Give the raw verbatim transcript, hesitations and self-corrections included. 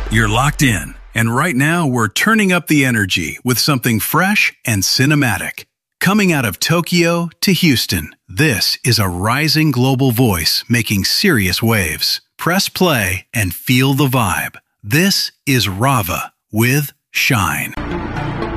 You're locked in, and right now we're turning up the energy with something fresh and cinematic. Coming out of Tokyo to Houston, this is a rising global voice making serious waves. Press play and feel the vibe. This is Rava with Shine.